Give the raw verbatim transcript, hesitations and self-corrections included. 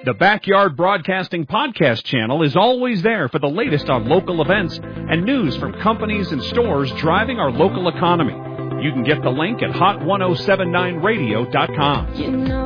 The Backyard Broadcasting Podcast channel is always there for the latest on local events and news from companies and stores driving our local economy. You can get the link at hot ten seventy-nine radio dot com. You know